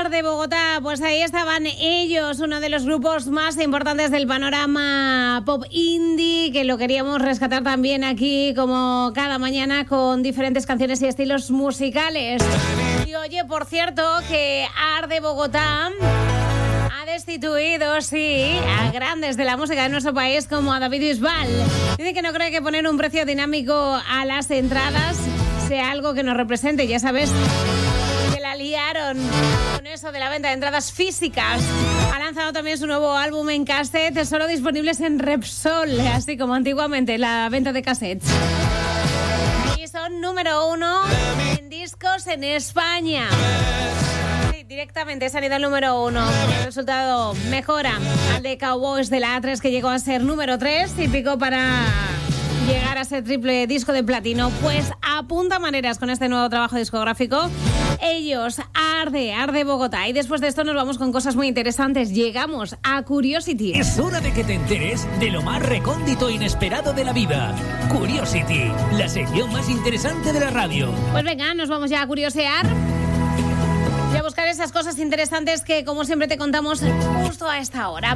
de Bogotá, pues ahí estaban ellos, uno de los grupos más importantes del panorama pop indie, que lo queríamos rescatar también aquí como cada mañana con diferentes canciones y estilos musicales. Y oye, por cierto, que Arde Bogotá ha destituido, sí, a grandes de la música de nuestro país como a David Bisbal. Dice que no cree que poner un precio dinámico a las entradas sea algo que nos represente, ya sabes. La liaron con eso de la venta de entradas físicas. Ha lanzado también su nuevo álbum en cassette, solo disponibles en Repsol, así como antiguamente la venta de cassettes. Y son número 1 en discos en España. Sí, directamente se han ido al número 1. El resultado mejora al de Cowboys de la A3, que llegó a ser número 3 y picó para llegar a ser triple disco de platino. Pues apunta maneras con este nuevo trabajo discográfico. Ellos, Arde Bogotá. Y después de esto nos vamos con cosas muy interesantes. Llegamos a Curiosity. Es hora de que te enteres de lo más recóndito e inesperado de la vida. Curiosity, la sección más interesante de la radio. Pues venga, nos vamos ya a curiosear y a buscar esas cosas interesantes que, como siempre, te contamos justo a esta hora.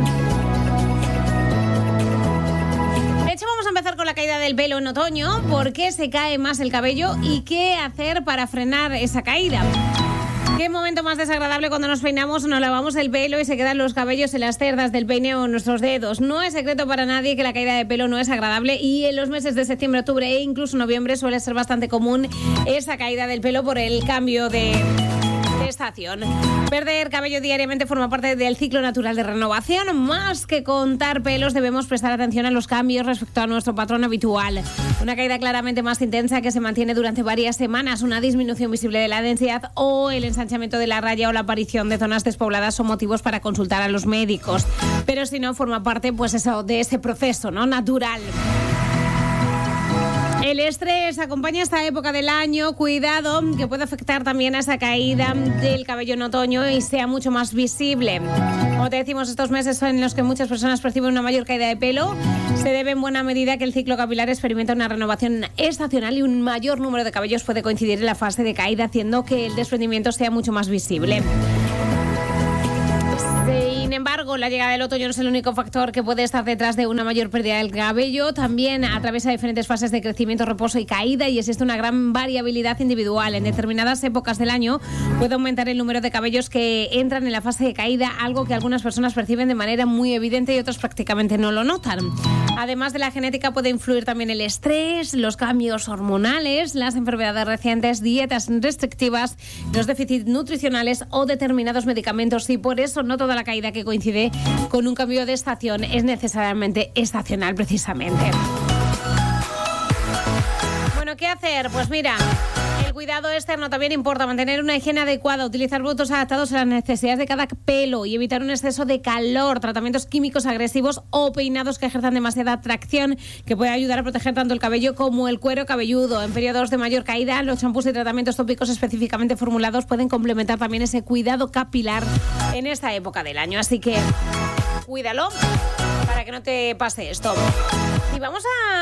De hecho, vamos a empezar con la caída del pelo en otoño. ¿Por qué se cae más el cabello y qué hacer para frenar esa caída? ¿Qué momento más desagradable cuando nos peinamos o nos lavamos el pelo y se quedan los cabellos en las cerdas del peine o en nuestros dedos? No es secreto para nadie que la caída de pelo no es agradable y en los meses de septiembre, octubre e incluso noviembre suele ser bastante común esa caída del pelo por el cambio de estación. Perder cabello diariamente forma parte del ciclo natural de renovación. Más que contar pelos, debemos prestar atención a los cambios respecto a nuestro patrón habitual. Una caída claramente más intensa que se mantiene durante varias semanas, una disminución visible de la densidad o el ensanchamiento de la raya o la aparición de zonas despobladas son motivos para consultar a los médicos. Pero si no, forma parte pues eso, de ese proceso, ¿no?, natural. El estrés acompaña esta época del año. Cuidado, que puede afectar también a esa caída del cabello en otoño y sea mucho más visible. Como te decimos, estos meses en los que muchas personas perciben una mayor caída de pelo se debe en buena medida a que el ciclo capilar experimenta una renovación estacional y un mayor número de cabellos puede coincidir en la fase de caída, haciendo que el desprendimiento sea mucho más visible. Sin embargo, la llegada del otoño no es el único factor que puede estar detrás de una mayor pérdida del cabello. También atraviesa diferentes fases de crecimiento, reposo y caída y existe una gran variabilidad individual. En determinadas épocas del año puede aumentar el número de cabellos que entran en la fase de caída, algo que algunas personas perciben de manera muy evidente y otras prácticamente no lo notan. Además de la genética, puede influir también el estrés, los cambios hormonales, las enfermedades recientes, dietas restrictivas, los déficits nutricionales o determinados medicamentos. Y por eso no toda la caída que coincide con un cambio de estación es necesariamente estacional, precisamente. Bueno, ¿qué hacer? Pues mira, el cuidado externo también importa. Mantener una higiene adecuada, utilizar productos adaptados a las necesidades de cada pelo y evitar un exceso de calor, tratamientos químicos agresivos o peinados que ejerzan demasiada tracción, que puede ayudar a proteger tanto el cabello como el cuero cabelludo. En periodos de mayor caída, los champús y tratamientos tópicos específicamente formulados pueden complementar también ese cuidado capilar en esta época del año. Así que cuídalo para que no te pase esto. Y vamos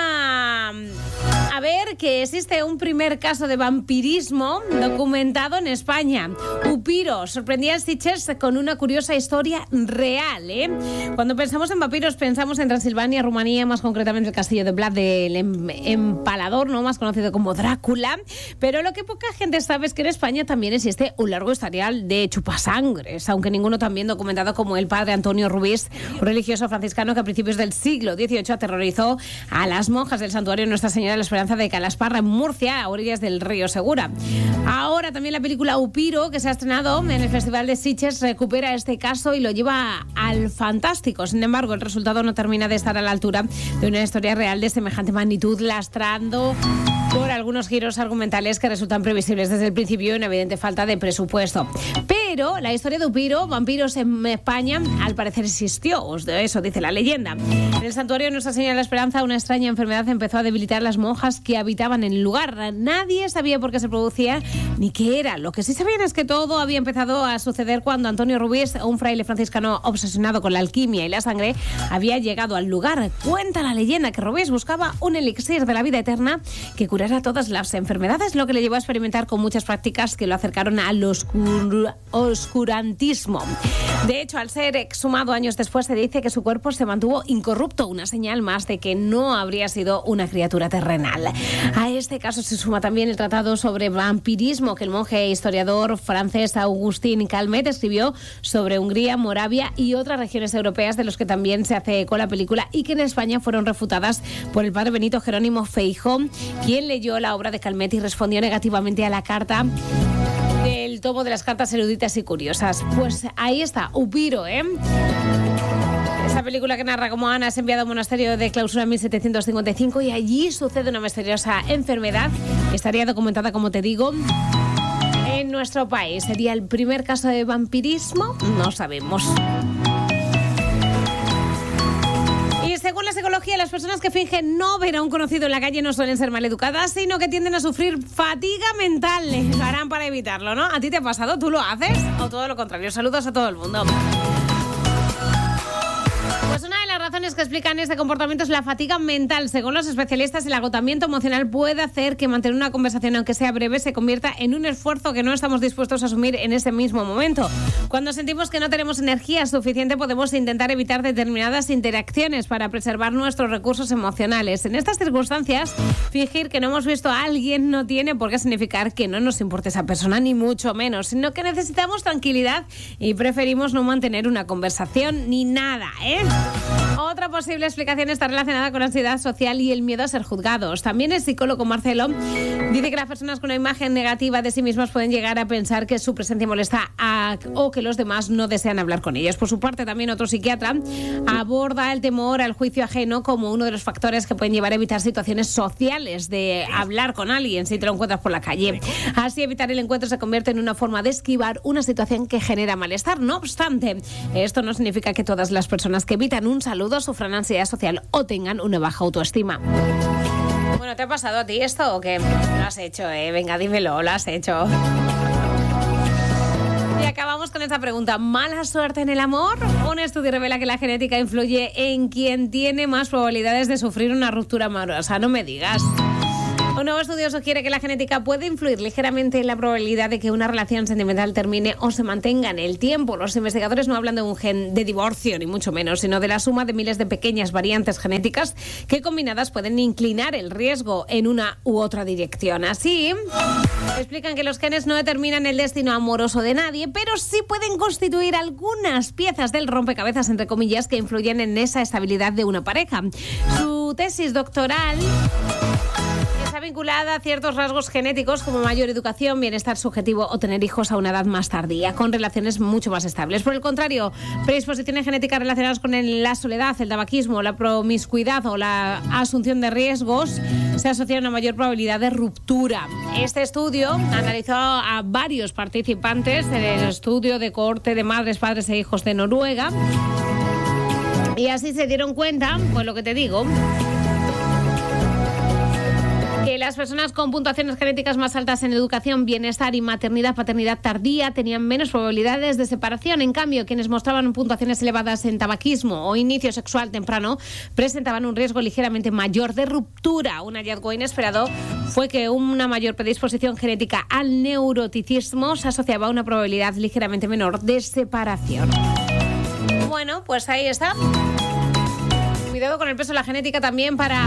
a ver que existe un primer caso de vampirismo documentado en España. Upiro sorprendía a Sitges con una curiosa historia real, ¿eh? Cuando pensamos en vampiros pensamos en Transilvania, Rumanía, más concretamente el castillo de Vlad del Empalador, ¿no?, más conocido como Drácula. Pero lo que poca gente sabe es que en España también existe un largo historial de chupasangres, aunque ninguno tan bien documentado como el padre Antonio Rubís, un religioso franciscano que a principios del siglo XVIII aterrorizó a las monjas del santuario Nuestra Señora de la Esperanza de Calasparra, en Murcia, a orillas del río Segura. Ahora también la película Upiro, que se ha estrenado en el Festival de Sitges, recupera este caso y lo lleva al fantástico. Sin embargo, el resultado no termina de estar a la altura de una historia real de semejante magnitud, lastrando por algunos giros argumentales que resultan previsibles desde el principio y una evidente falta de presupuesto. Pero la historia de Upiro, vampiros en España, al parecer existió, eso dice la leyenda. En el santuario Nuestra Señora de la Esperanza, una extraña enfermedad empezó a debilitar las monjas que habitaban en el lugar. Nadie sabía por qué se producía ni qué era. Lo que sí sabían es que todo había empezado a suceder cuando Antonio Rubís, un fraile franciscano obsesionado con la alquimia y la sangre, había llegado al lugar. Cuenta la leyenda que Rubís buscaba un elixir de la vida eterna que curara todas las enfermedades, lo que le llevó a experimentar con muchas prácticas que lo acercaron al oscurantismo. De hecho, al ser exhumado años después, se dice que su cuerpo se mantuvo incorrupto, una señal más de que no habría sido una criatura terrenal. A este caso se suma también el tratado sobre vampirismo que el monje e historiador francés Augustin Calmet escribió sobre Hungría, Moravia y otras regiones europeas, de los que también se hace eco la película y que en España fueron refutadas por el padre Benito Jerónimo Feijóo, quien leyó la obra de Calmet y respondió negativamente a la carta del tomo de las cartas eruditas y curiosas. Pues ahí está, Upiro, Esa película que narra cómo Ana es enviada a un monasterio de clausura en 1755 y allí sucede una misteriosa enfermedad. Estaría documentada, como te digo, en nuestro país. ¿Sería el primer caso de vampirismo? No sabemos. Y según la psicología, las personas que fingen no ver a un conocido en la calle no suelen ser maleducadas, sino que tienden a sufrir fatiga mental. Lo harán para evitarlo, ¿no? ¿A ti te ha pasado? ¿Tú lo haces? ¿O todo lo contrario? Saludos a todo el mundo. Pues una de las razones que explican este comportamiento es la fatiga mental. Según los especialistas, el agotamiento emocional puede hacer que mantener una conversación, aunque sea breve, se convierta en un esfuerzo que no estamos dispuestos a asumir en ese mismo momento. Cuando sentimos que no tenemos energía suficiente, podemos intentar evitar determinadas interacciones para preservar nuestros recursos emocionales. En estas circunstancias, fingir que no hemos visto a alguien no tiene por qué significar que no nos importe esa persona, ni mucho menos, sino que necesitamos tranquilidad y preferimos no mantener una conversación ni nada, Otra posible explicación está relacionada con la ansiedad social y el miedo a ser juzgados. También el psicólogo Marcelo dice que las personas con una imagen negativa de sí mismas pueden llegar a pensar que su presencia molesta o que los demás no desean hablar con ellos. Por su parte, también otro psiquiatra aborda el temor al juicio ajeno como uno de los factores que pueden llevar a evitar situaciones sociales de hablar con alguien si te lo encuentras por la calle. Así, evitar el encuentro se convierte en una forma de esquivar una situación que genera malestar. No obstante, esto no significa que todas las personas que evitan un saludo sufran ansiedad social o tengan una baja autoestima. Bueno, ¿te ha pasado a ti esto o qué? Lo has hecho, Venga, dímelo, lo has hecho. Y acabamos con esta pregunta. ¿Mala suerte en el amor? Un estudio revela que la genética influye en quien tiene más probabilidades de sufrir una ruptura amorosa. No me digas. Un nuevo estudio sugiere que la genética puede influir ligeramente en la probabilidad de que una relación sentimental termine o se mantenga en el tiempo. Los investigadores no hablan de un gen de divorcio, ni mucho menos, sino de la suma de miles de pequeñas variantes genéticas que combinadas pueden inclinar el riesgo en una u otra dirección. Así, explican que los genes no determinan el destino amoroso de nadie, pero sí pueden constituir algunas piezas del rompecabezas, entre comillas, que influyen en esa estabilidad de una pareja. Su tesis doctoral está vinculada a ciertos rasgos genéticos como mayor educación, bienestar subjetivo o tener hijos a una edad más tardía, con relaciones mucho más estables. Por el contrario, predisposiciones genéticas relacionadas con la soledad, el tabaquismo, la promiscuidad o la asunción de riesgos se asocian a una mayor probabilidad de ruptura. Este estudio analizó a varios participantes en el estudio de cohorte de madres, padres e hijos de Noruega y así se dieron cuenta, pues lo que te digo, que las personas con puntuaciones genéticas más altas en educación, bienestar y maternidad, paternidad tardía tenían menos probabilidades de separación. En cambio, quienes mostraban puntuaciones elevadas en tabaquismo o inicio sexual temprano presentaban un riesgo ligeramente mayor de ruptura. Un hallazgo inesperado fue que una mayor predisposición genética al neuroticismo se asociaba a una probabilidad ligeramente menor de separación. Bueno, pues ahí está. Cuidado con el peso de la genética también para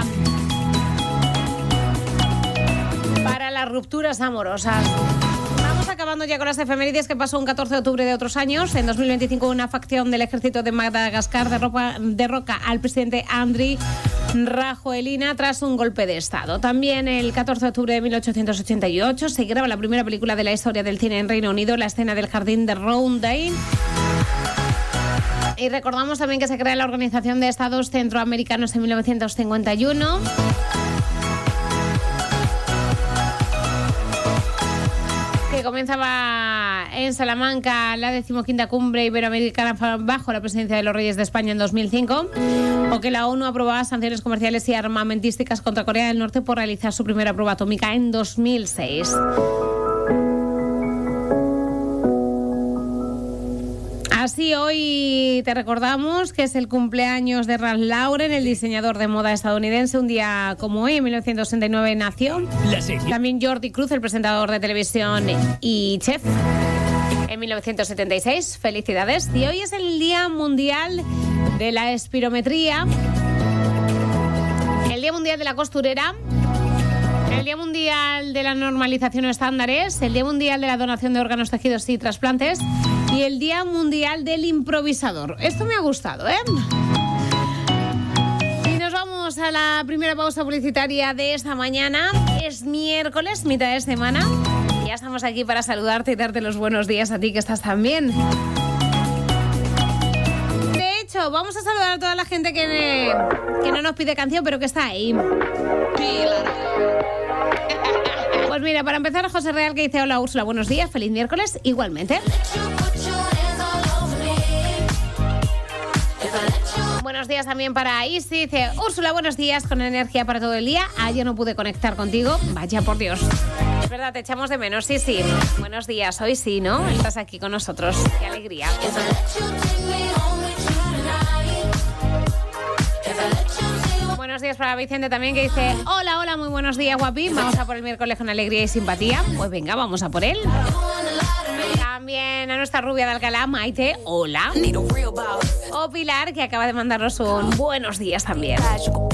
las rupturas amorosas. Vamos acabando ya con las efemérides que pasó un 14 de octubre de otros años. En 2025 una facción del ejército de Madagascar derroca al presidente Andry Rajoelina tras un golpe de estado. También el 14 de octubre de 1888 se graba la primera película de la historia del cine en Reino Unido, La escena del jardín de Roundhay. Y recordamos también que se crea la Organización de Estados Centroamericanos en 1951. Que comenzaba en Salamanca la 15ª cumbre iberoamericana bajo la presidencia de los Reyes de España en 2005, o que la ONU aprobaba sanciones comerciales y armamentísticas contra Corea del Norte por realizar su primera prueba atómica en 2006. Así, hoy te recordamos que es el cumpleaños de Ralph Lauren, el diseñador de moda estadounidense. Un día como hoy, en 1969, nació. También Jordi Cruz, el presentador de televisión y chef. En en 1976. Felicidades. Y hoy es el Día Mundial de la Espirometría, el Día Mundial de la Costurera, el Día Mundial de la Normalización de Estándares, el Día Mundial de la Donación de Órganos, Tejidos y Trasplantes y el Día Mundial del Improvisador. Esto me ha gustado, ¿eh? Y nos vamos a la primera pausa publicitaria de esta mañana. Es miércoles, mitad de semana. Y ya estamos aquí para saludarte y darte los buenos días a ti que estás también. De hecho, vamos a saludar a toda la gente que no nos pide canción, pero que está ahí. Pues mira, para empezar, José Real, que dice: hola Úrsula, buenos días, feliz miércoles, igualmente. Buenos días también para Isi, dice: Úrsula, buenos días, con energía para todo el día. Ayer no pude conectar contigo, vaya por Dios. Es verdad, te echamos de menos, sí. Buenos días, hoy sí, ¿no? Estás aquí con nosotros, qué alegría. Buenos días para Vicente también, que dice: hola, muy buenos días, guapi. Vamos a por el miércoles con alegría y simpatía. Pues venga, vamos a por él. También a nuestra rubia de Alcalá, Maite, hola. O Pilar, que acaba de mandarnos un buenos días también.